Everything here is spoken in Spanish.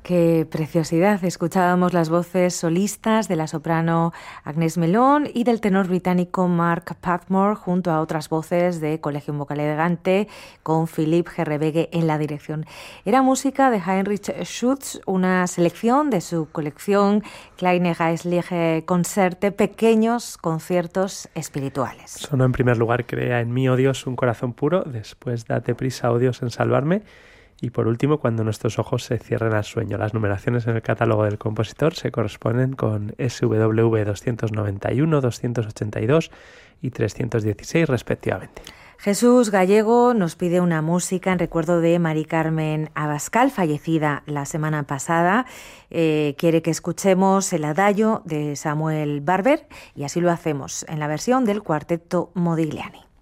Qué preciosidad. Escuchábamos las voces solistas de la soprano Agnès Melon y del tenor británico Mark Patmore junto a otras voces de Collegium Vocal Elegante con Philippe Gerrebegue en la dirección. Era música de Heinrich Schütz, una selección de su colección Kleine Geistliche Konzerte, pequeños conciertos espirituales. Sonó en primer lugar Crea en mí, oh Dios, un corazón puro, después Date prisa, oh Dios, en salvarme, y por último, Cuando nuestros ojos se cierren al sueño. Las numeraciones en el catálogo del compositor se corresponden con SWV 291, 282 y 316 respectivamente. Jesús Gallego nos pide una música en recuerdo de Mari Carmen Abascal, fallecida la semana pasada. Quiere que escuchemos el adagio de Samuel Barber y así lo hacemos en la versión del Cuarteto Modigliani.